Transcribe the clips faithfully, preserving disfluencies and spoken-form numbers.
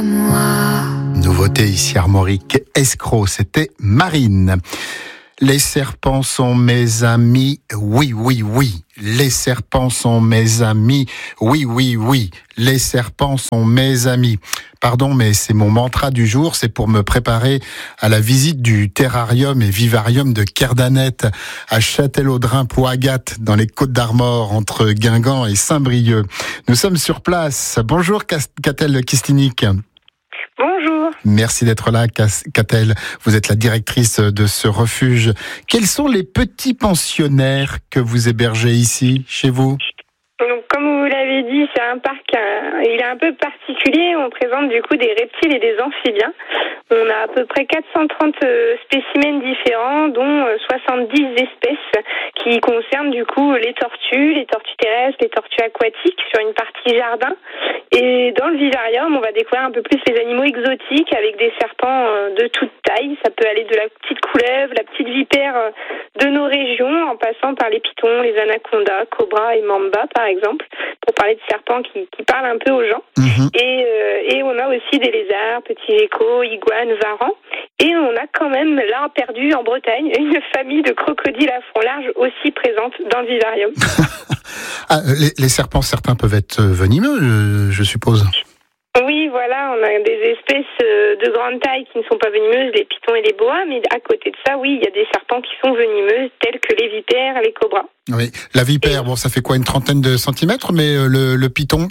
Nouveauté ici Armorique, Escroc, c'était Marine. Les serpents sont mes amis, oui, oui, oui. Les serpents sont mes amis, oui, oui, oui. Les serpents sont mes amis. Pardon, mais c'est mon mantra du jour, c'est pour me préparer à la visite du terrarium et vivarium de Kerdanet à Châtellerault-Plouagat, dans les Côtes-d'Armor, entre Guingamp et Saint-Brieuc. Nous sommes sur place. Bonjour, Catel Kistinic. Bonjour. Merci d'être là, Catel. Vous êtes la directrice de ce refuge. Quels sont les petits pensionnaires que vous hébergez ici, chez vous ? Donc, comme vous l'avez dit, c'est un parc, euh, il est un peu particulier. On présente du coup des reptiles et des amphibiens. On a à peu près quatre cent trente euh, spécimens différents, dont euh, soixante-dix espèces qui concernent du coup les tortues, les tortues terrestres, les tortues aquatiques sur une partie jardin. Et dans le vivarium, on va découvrir un peu plus les animaux exotiques avec des serpents euh, de toute taille. Ça peut aller de la petite couleuvre, la petite vipère euh, de nos régions, en passant par les pitons, les anacondas, cobras et mamba par exemple, pour parler de serpents qui, qui parlent un peu aux gens. Mmh. Et, euh, et on a aussi des lézards, petits geckos, iguanes, varans. Et on a quand même, là, perdu en Bretagne, une famille de crocodiles à front large aussi présente dans le vivarium. ah, les, les serpents, certains peuvent être venimeux, je, je suppose. Oui, voilà, on a des espèces de grande taille qui ne sont pas venimeuses, les pitons et les boas, mais à côté de ça, oui, il y a des serpents qui sont venimeuses, tels que les vipères, les cobras. Oui, la vipère, et... bon, ça fait quoi, une trentaine de centimètres, mais le, le python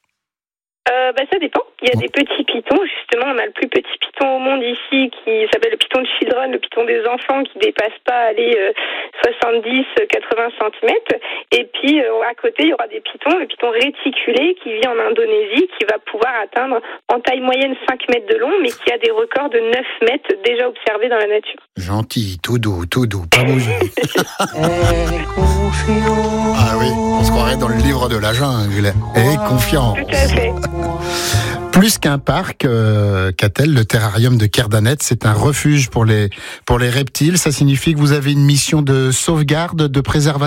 euh, bah, ça dépend. Il y a bon. des petits pitons, justement, on a le plus petit python au monde ici qui s'appelle le python de Children, le python des enfants qui dépasse pas les euh, soixante-dix à quatre-vingts centimètres. Et puis euh, à côté, il y aura des pitons, le python réticulé qui vit en Indonésie, qui va pouvoir atteindre en taille moyenne cinq mètres de long, mais qui a des records de neuf mètres déjà observés dans la nature. Gentil, tout doux, tout doux, pas bouger. Ah oui, on se croirait dans le livre de la jungle. Et confiant. Tout à fait. Plus qu'un parc, euh, Catel, le terrarium de Kerdanet, c'est un refuge pour les, pour les reptiles. Ça signifie que vous avez une mission de sauvegarde, de préservation ?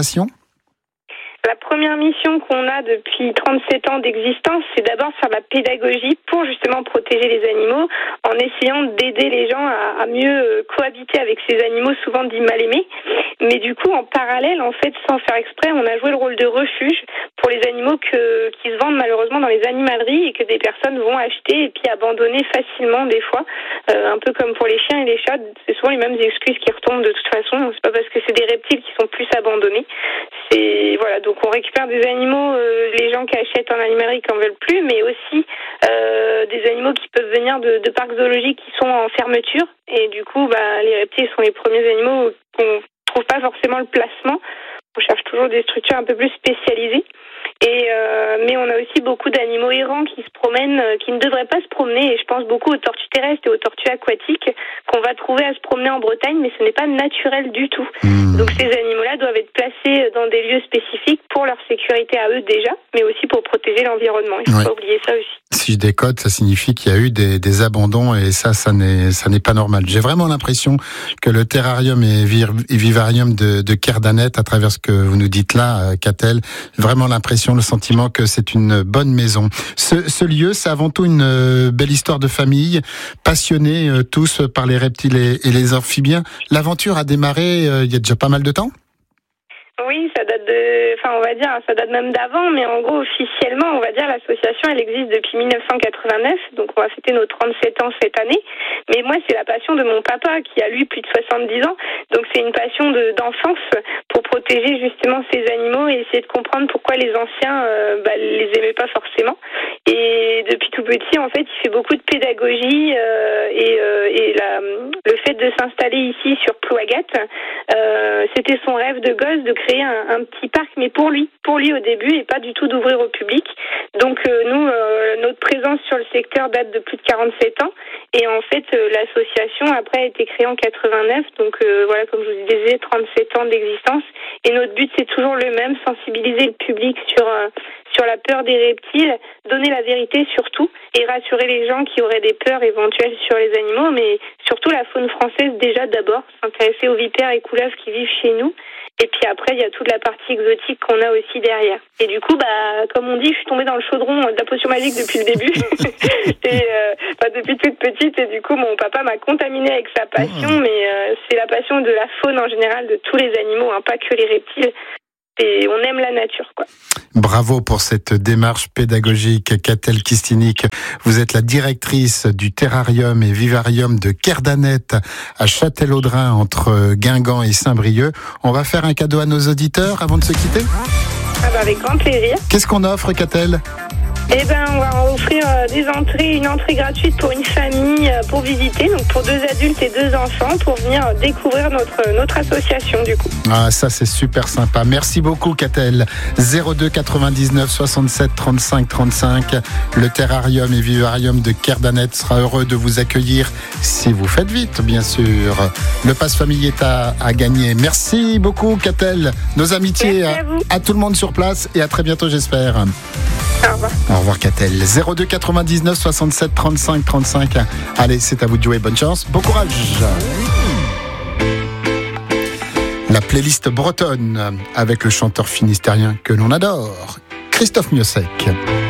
La première mission qu'on a depuis trente-sept ans d'existence, c'est d'abord faire la pédagogie pour justement protéger les animaux, en essayant d'aider les gens à, à mieux cohabiter avec ces animaux souvent dits mal aimés. Mais du coup, en parallèle, en fait, sans faire exprès, on a joué le rôle de refuge pour les animaux que, qui se vendent malheureusement dans les animaleries et que des personnes vont acheter et puis abandonner facilement des fois, euh, un peu comme pour les chiens et les chats. C'est souvent les mêmes excuses qui retombent de toute façon. C'est pas parce que c'est des reptiles qui sont plus abandonnés. C'est voilà. Donc on récupère des animaux, euh, les gens qui achètent en animalerie qui en veulent plus, mais aussi euh, des animaux qui peuvent venir de, de parcs zoologiques qui sont en fermeture. Et du coup, bah, les reptiles sont les premiers animaux qu'on trouve pas forcément le placement. On cherche toujours des structures un peu plus spécialisées. Et euh, mais on a aussi beaucoup d'animaux errants qui se promènent, euh, qui ne devraient pas se promener. Et je pense beaucoup aux tortues terrestres et aux tortues aquatiques qu'on va trouver à se promener en Bretagne, mais ce n'est pas naturel du tout. Mmh. Donc ces animaux-là doivent être placés dans des lieux spécifiques pour leur sécurité à eux déjà, mais aussi pour protéger l'environnement. Il ne faut ouais. pas oublier ça aussi. Si je décode, ça signifie qu'il y a eu des, des abandons et ça, ça n'est, ça n'est pas normal. J'ai vraiment l'impression que le terrarium et, vir, et vivarium de, de Kerdanet, à travers ce que vous nous dites là, Catel, vraiment l'impression, le sentiment que c'est une bonne maison. Ce, ce lieu, c'est avant tout une belle histoire de famille, passionnés euh, tous par les reptiles et, et les amphibiens. L'aventure a démarré euh, il y a déjà pas mal de temps ? Oui, ça date de, enfin, on va dire, ça date même d'avant, mais en gros, officiellement, on va dire, l'association, elle existe depuis dix-neuf cent quatre-vingt-neuf, donc on va fêter nos trente-sept ans cette année. Mais moi, c'est la passion de mon papa, qui a, lui, plus de soixante-dix ans. Donc, c'est une passion de, d'enfance pour protéger, justement, ces animaux et essayer de comprendre pourquoi les anciens, euh, bah, les aimaient pas forcément. Et depuis tout petit, en fait, il fait beaucoup de pédagogie, euh, et, euh, et la, le fait de s'installer ici, sur Plouagat, euh, c'était son rêve de gosse de créer un, un petit parc, mais pour lui, pour lui au début, et pas du tout d'ouvrir au public. Donc euh, nous, euh, notre présence sur le secteur date de plus de quarante-sept ans, et en fait, euh, l'association après a été créée en quatre-vingt-neuf, donc euh, voilà, comme je vous disais, trente-sept ans d'existence, et notre but c'est toujours le même, sensibiliser le public sur euh, sur la peur des reptiles, donner la vérité surtout, et rassurer les gens qui auraient des peurs éventuelles sur les animaux, mais surtout la faune française déjà d'abord, s'intéresser aux vipères et couleuvres qui vivent chez nous, Et puis après, il y a toute la partie exotique qu'on a aussi derrière. Et du coup, bah, comme on dit, je suis tombée dans le chaudron de la potion magique depuis le début. et euh, bah, depuis toute petite. Et du coup, mon papa m'a contaminée avec sa passion. Mmh. Mais euh, c'est la passion de la faune en général, de tous les animaux, hein, pas que les reptiles. Et on aime la nature, quoi. Bravo pour cette démarche pédagogique, Catel Kistinik. Vous êtes la directrice du terrarium et vivarium de Kerdanet à Châtellerault-Drain, entre Guingamp et Saint-Brieuc. On va faire un cadeau à nos auditeurs avant de se quitter ? Ah bah avec grand plaisir. Qu'est-ce qu'on offre, Catel ? Eh ben, on va offrir des entrées, une entrée gratuite pour une famille pour visiter, donc pour deux adultes et deux enfants, pour venir découvrir notre, notre association du coup. Ah, ça c'est super sympa. Merci beaucoup, Catel. zéro deux quatre-vingt-dix-neuf soixante-sept trente-cinq trente-cinq. Le terrarium et vivarium de Kerdanet sera heureux de vous accueillir si vous faites vite, bien sûr. Le passe famille est à, à gagner. Merci beaucoup, Catel. Nos amitiés à, à, à tout le monde sur place et à très bientôt, j'espère. Au revoir. Au revoir, Catel. zéro deux quatre-vingt-dix-neuf soixante-sept trente-cinq trente-cinq. Allez, c'est à vous de jouer. Bonne chance. Bon courage. La playlist bretonne avec le chanteur finistérien que l'on adore, Christophe Miossec.